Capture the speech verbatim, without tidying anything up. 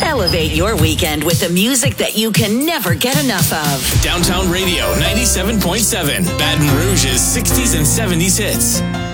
Elevate your weekend with the music that you can never get enough of. Downtown Radio ninety-seven point seven, Baton Rouge's sixties and seventies hits.